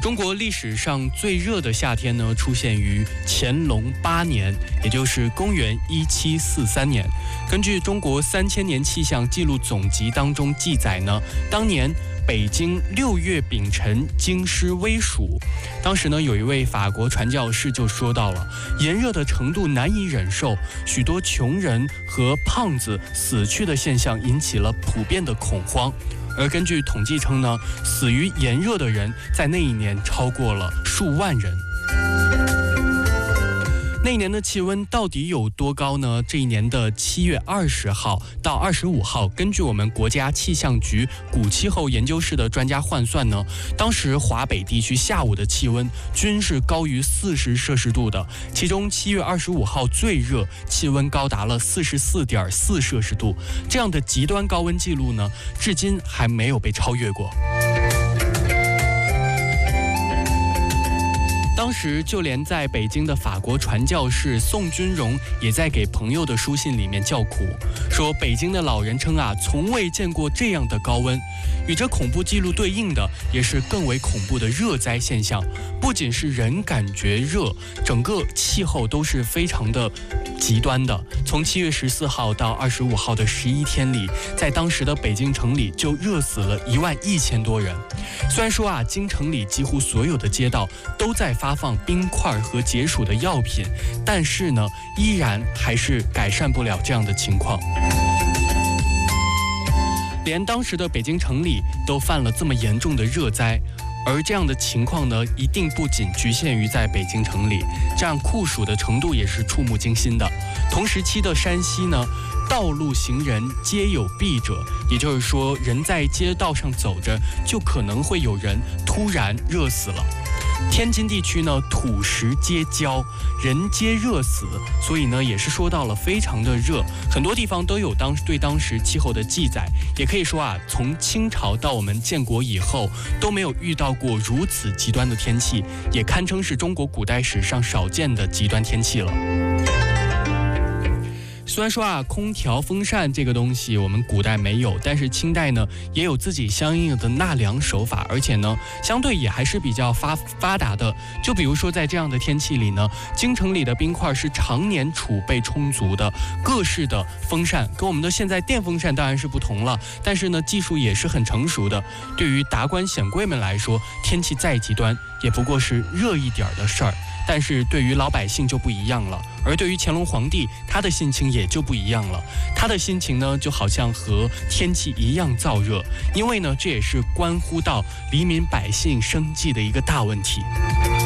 中国历史上最热的夏天呢，出现于乾隆8年，也就是公元1743年。根据中国3000年气象记录总集当中记载呢，当年北京6月丙辰，京师微暑。当时呢，有一位法国传教士就说到了，炎热的程度难以忍受，许多穷人和胖子死去的现象引起了普遍的恐慌。而根据统计称呢，死于炎热的人在那一年超过了数万人。那一年的气温到底有多高呢？这一年的7月20号到25号，根据我们国家气象局古气候研究室的专家换算呢，当时华北地区下午的气温均是高于40摄氏度的，其中7月25号最热，气温高达了44.4摄氏度。这样的极端高温记录呢，至今还没有被超越过。当时就连在北京的法国传教士宋君荣也在给朋友的书信里面叫苦，说北京的老人称啊，从未见过这样的高温。与这恐怖记录对应的也是更为恐怖的热灾现象，不仅是人感觉热，整个气候都是非常的极端的。从7月14号到25号的11天里，在当时的北京城里就热死了11000多人。虽然说啊，京城里几乎所有的街道都在发放冰块和解暑的药品，但是呢，依然还是改善不了这样的情况。连当时的北京城里都犯了这么严重的热灾，而这样的情况呢，一定不仅局限于在北京城里，这样酷暑的程度也是触目惊心的。同时期的山西呢，道路行人皆有避者，也就是说，人在街道上走着，就可能会有人突然热死了。天津地区呢，土石皆焦，人皆热死，所以呢，也是说到了非常的热，很多地方都有对当时气候的记载。也可以说啊，从清朝到我们建国以后，都没有遇到过如此极端的天气，也堪称是中国古代史上少见的极端天气了。虽然说啊，空调风扇这个东西我们古代没有，但是清代呢也有自己相应的纳凉手法，而且呢相对也还是比较发达的。就比如说在这样的天气里呢，京城里的冰块是常年储备充足的，各式的风扇跟我们的现在电风扇当然是不同了，但是呢技术也是很成熟的。对于达官显贵们来说，天气再极端也不过是热一点的事儿，但是对于老百姓就不一样了。而对于乾隆皇帝，他的心情也就不一样了，他的心情呢就好像和天气一样燥热，因为呢这也是关乎到黎民百姓生计的一个大问题。